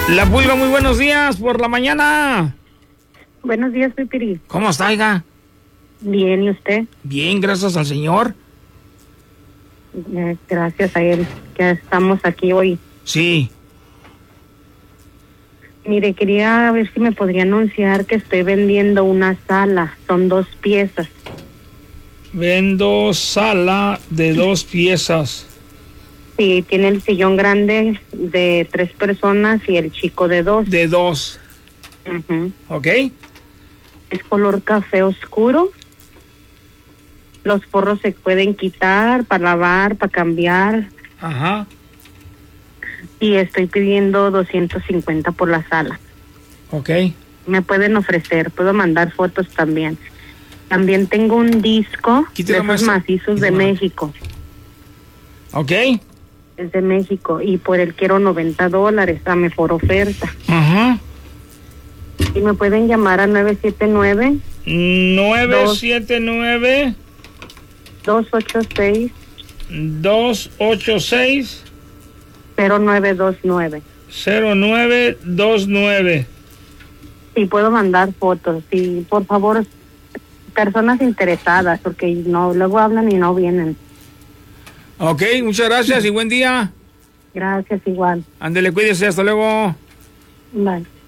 La Pulga, muy buenos días por la mañana. Buenos días, Pipiri. ¿Cómo está, hija? Bien, ¿y usted? Bien, gracias al Señor. Gracias a él, que estamos aquí hoy. Sí. Mire, quería ver si me podría anunciar que estoy vendiendo una sala. Son 2 piezas. Vendo sala de 2 piezas. Sí, tiene el sillón grande de 3 personas y el chico de 2. De 2. Ujú. ¿Ok? Es color café oscuro. Los forros se pueden quitar para lavar, para cambiar. Ajá. Y estoy pidiendo 250 por la sala. Ok. Me pueden ofrecer, puedo mandar fotos también. También tengo un disco Quítale de esos más. macizos de Quítale. México. Ok. Es de México y por él quiero $90 a mejor oferta. Ajá. Y me pueden llamar a 979 979 286 286 0929. 0929. Sí, puedo mandar fotos. Sí, por favor, personas interesadas, porque no luego hablan y no vienen. Ok, muchas gracias y buen día. Gracias, igual. Ándele, cuídese, hasta luego. Bye.